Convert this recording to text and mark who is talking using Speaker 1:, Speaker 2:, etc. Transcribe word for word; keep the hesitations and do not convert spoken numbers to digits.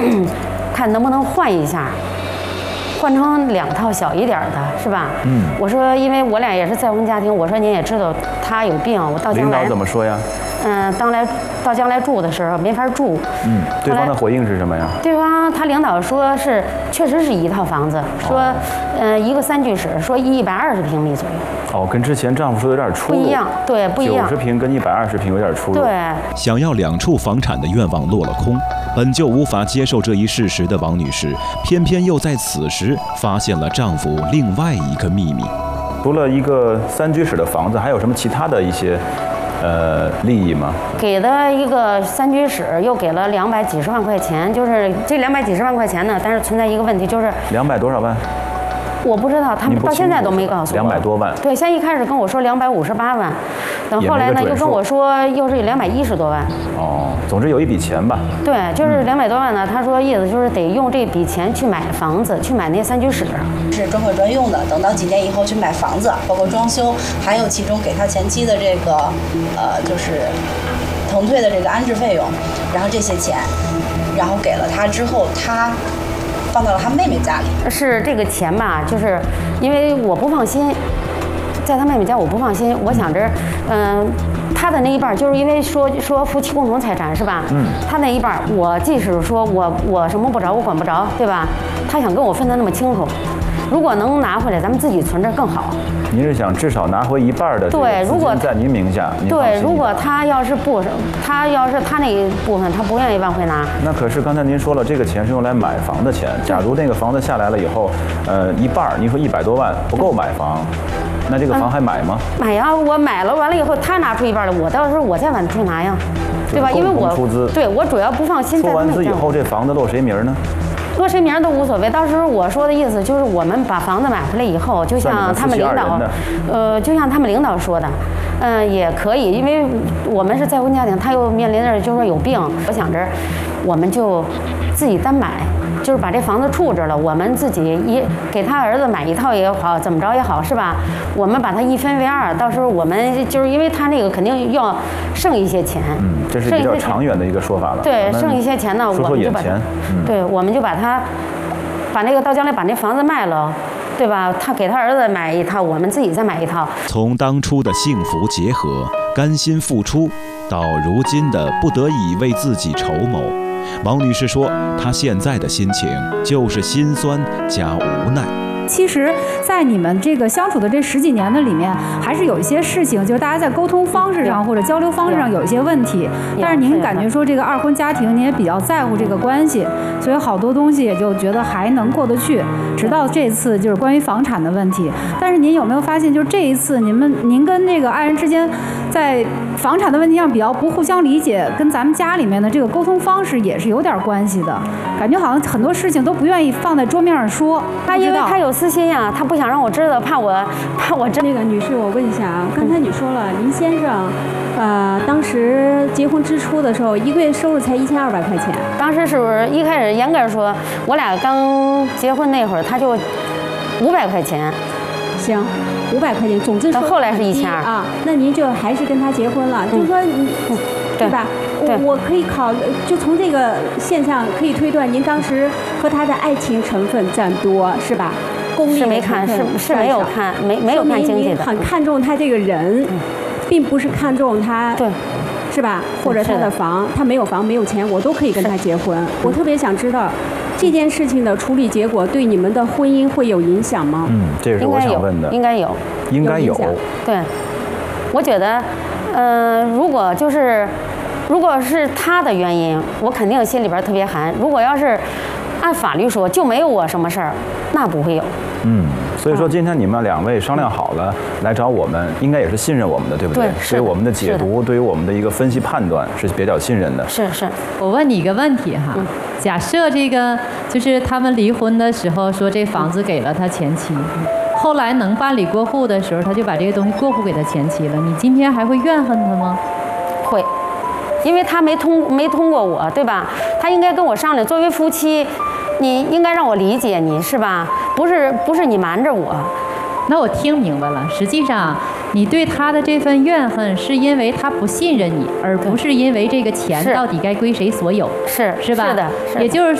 Speaker 1: 看能不能换一下。换成两套小一点的，是吧？
Speaker 2: 嗯，
Speaker 1: 我说，因为我俩也是再婚家庭，我说您也知道他有病，我到将来
Speaker 2: 领导怎么说呀？
Speaker 1: 嗯、呃，当来到将来住的时候没法住。
Speaker 2: 嗯，对方的回应是什么呀？
Speaker 1: 对方他领导说是确实是一套房子，说，哦、呃，一个三居室，说一百二十平米左右。
Speaker 2: 哦，跟之前丈夫说有点出入。
Speaker 1: 不一样，对，不一样。
Speaker 2: 九十平跟一百二十平有点出入。
Speaker 1: 对。
Speaker 3: 想要两处房产的愿望落了空。本就无法接受这一事实的王女士，偏偏又在此时发现了丈夫另外一个秘密。
Speaker 2: 除了一个三居室的房子，还有什么其他的一些呃利益吗？
Speaker 1: 给的一个三居室，又给了两百几十万块钱，就是这两百几十万块钱呢，但是存在一个问题，就是
Speaker 2: 两百多少万？
Speaker 1: 我不知道，他们到现在都没告诉我。
Speaker 2: 两百多万。
Speaker 1: 对，先一开始跟我说两百五十八万，等后来呢又跟我说又是两百一十多万。
Speaker 2: 哦，总之有一笔钱吧。
Speaker 1: 对，就是两百多万呢。他说意思就是得用这笔钱去买房子，去买那三居室。
Speaker 4: 是专款专用的，等到几年以后去买房子，包括装修，还有其中给他前期的这个呃就是腾退的这个安置费用，然后这些钱，然后给了他之后，他。放到了他妹妹家里。
Speaker 1: 是这个钱吧，就是因为我不放心，在他妹妹家我不放心，我想着，嗯、呃，他的那一半就是因为说说夫妻共同财产是吧？嗯。他那一半，我即使说我我什么不着，我管不着，对吧？他想跟我分得那么清楚，如果能拿回来，咱们自己存着更好。
Speaker 2: 您是想至少拿回一半的
Speaker 1: 对，如果
Speaker 2: 在您名下，您
Speaker 1: 对，如果他要是不，他要是他那一部分他不愿意往回拿，
Speaker 2: 那可是刚才您说了，这个钱是用来买房的钱。假如那个房子下来了以后，呃，一半，您说一百多万不够买房，那这个房还买吗？
Speaker 1: 嗯、买呀，我买了，完了以后他拿出一半来，我到时候我再往出拿呀，对吧？因为我
Speaker 2: 出资，
Speaker 1: 对我主要不放心。
Speaker 2: 出完资以后，这房子落谁名呢？
Speaker 1: 落谁名都无所谓，到时候我说的意思就是，我们把房子买回来以后，就像他们领导，呃，就像他们领导说的，嗯、呃，也可以，因为我们是再婚家庭，他又面临着就是说有病，我想着，我们就自己单买，就是把这房子处置了，我们自己一给他儿子买一套也好，怎么着也好，是吧？我们把它一分为二，到时候我们就是因为他那个肯定要剩一些钱，
Speaker 2: 嗯，这是比较长远的一个说法了。
Speaker 1: 对，剩一些钱呢，我们就把它，
Speaker 2: 嗯、
Speaker 1: 对，我们就把它把那个到将来把那房子卖了。对吧？他给他儿子买一套，我们自己再买一套。
Speaker 3: 从当初的幸福结合、甘心付出，到如今的不得已为自己筹谋，王女士说，她现在的心情就是心酸加无奈。
Speaker 5: 其实，在你们这个相处的这十几年的里面，还是有一些事情，就是大家在沟通方式上或者交流方式上有一些问题。但是您感觉说这个二婚家庭，您也比较在乎这个关系，所以好多东西也就觉得还能过得去。直到这次就是关于房产的问题。但是您有没有发现，就这一次，您们您跟这个爱人之间，在房产的问题上比较不互相理解，跟咱们家里面的这个沟通方式也是有点关系的。感觉好像很多事情都不愿意放在桌面上说。
Speaker 1: 他因为他有私心呀、啊，他不想让我知道，怕我怕我真。
Speaker 6: 那个女士，我问一下啊，刚才你说了，您先生，呃，当时结婚之初的时候，一个月收入才一千二百块钱。
Speaker 1: 当时是不是一开始严格说，我俩刚结婚那会儿，他就五百块钱。
Speaker 6: 行，五百块钱，总之
Speaker 1: 到后来是一千二
Speaker 6: 啊。那您就还是跟他结婚了，嗯、就说你、嗯，对吧？
Speaker 1: 对，
Speaker 6: 我可以考，就从这个现象可以推断，您当时和他的爱情成分占多，是吧？功利
Speaker 1: 是没看，是是没有看，没没有看经济的。
Speaker 6: 很看重他这个人，嗯、并不是看重他，
Speaker 1: 对，
Speaker 6: 是吧？或者他的房，他没有房没有钱，我都可以跟他结婚。我特别想知道。这件事情的处理结果对你们的婚姻会有影响吗？
Speaker 2: 嗯，这也是我想问的。
Speaker 1: 应该有，
Speaker 2: 应该有。
Speaker 1: 对，我觉得，呃，如果就是，如果是他的原因，我肯定心里边特别寒。如果要是按法律说就没有我什么事儿，那不会有。
Speaker 2: 嗯，所以说今天你们两位商量好了来找我们，应该也是信任我们的，对不对？
Speaker 1: 对，
Speaker 2: 对我们的解读，对于我们的一个分析判断是比较信任的。
Speaker 1: 是是。
Speaker 7: 我问你一个问题哈，嗯、假设这个就是他们离婚的时候说这房子给了他前妻，后来能办理过户的时候，他就把这个东西过户给他前妻了，你今天还会怨恨他吗？
Speaker 1: 会，因为他没通没通过我，对吧？他应该跟我商量，作为夫妻。你应该让我理解你，是吧？不是不是你瞒着我。
Speaker 7: 那我听明白了，实际上你对他的这份怨恨是因为他不信任你，而不是因为这个钱到底该归谁所有，
Speaker 1: 是
Speaker 7: 是吧？
Speaker 1: 是的，是的。
Speaker 7: 也就是